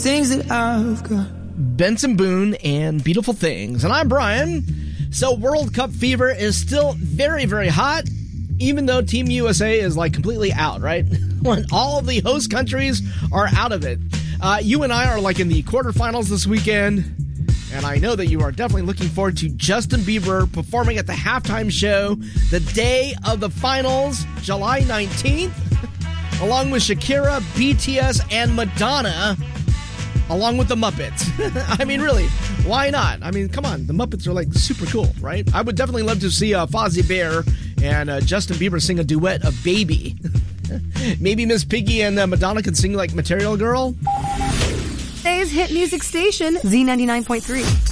Things that I've got. Benson Boone and Beautiful Things. And I'm Brian. So World Cup fever is still very, very hot, even though Team USA is like completely out, right? When all of the host countries are out of it. You and I are like in the quarterfinals this weekend, and I know that you are definitely looking forward to Justin Bieber performing at the halftime show the day of the finals, July 19th, along with Shakira, BTS, and Madonna, along with the Muppets. I mean, really, why not? I mean, come on, the Muppets are like super cool, right? I would definitely love to see Fozzie Bear and Justin Bieber sing a duet of Baby. Maybe Miss Piggy and Madonna can sing like Material Girl. Today's hit music station, Z99.3.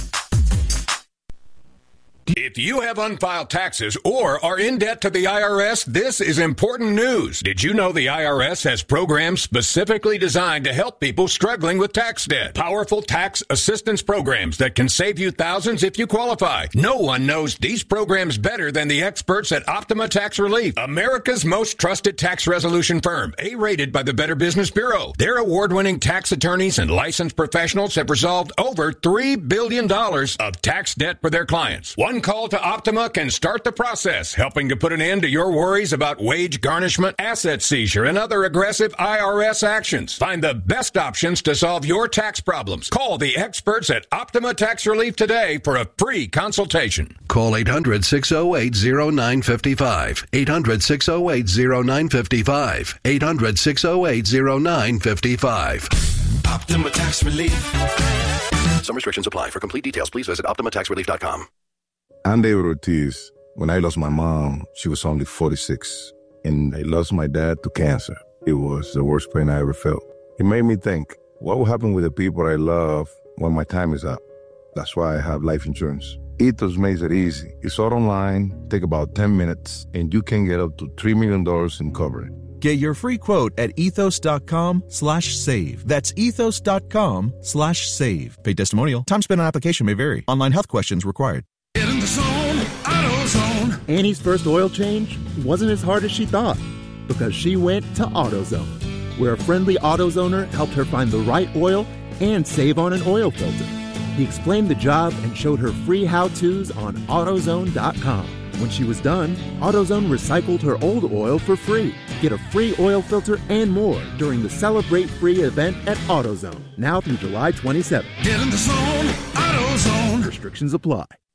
If you have unfiled taxes or are in debt to the IRS, this is important news. Did you know the IRS has programs specifically designed to help people struggling with tax debt? Powerful tax assistance programs that can save you thousands if you qualify. No one knows these programs better than the experts at Optima Tax Relief, America's most trusted tax resolution firm, A-rated by the Better Business Bureau. Their award-winning tax attorneys and licensed professionals have resolved over $3 billion of tax debt for their clients. One call to Optima can start the process, helping to put an end to your worries about wage garnishment, asset seizure, and other aggressive IRS actions. Find the best options to solve your tax problems. Call the experts at Optima Tax Relief today for a free consultation. Call 800-608-0955. 800-608-0955. 800-608-0955. Optima Tax Relief. Some restrictions apply. For complete details, please visit OptimaTaxRelief.com. I'm David Ortiz. When I lost my mom, she was only 46. And I lost my dad to cancer. It was the worst pain I ever felt. It made me think, what will happen with the people I love when my time is up? That's why I have life insurance. Ethos makes it easy. It's all online, take about 10 minutes, and you can get up to $3 million in coverage. Get your free quote at ethos.com/save. That's ethos.com/save. Paid testimonial. Time spent on application may vary. Online health questions required. Get in the zone, AutoZone. Annie's first oil change wasn't as hard as she thought because she went to AutoZone, where a friendly AutoZoner helped her find the right oil and save on an oil filter. He explained the job and showed her free how-tos on AutoZone.com. When she was done, AutoZone recycled her old oil for free. Get a free oil filter and more during the Celebrate Free event at AutoZone, now through July 27th. Get in the zone, AutoZone. Restrictions apply.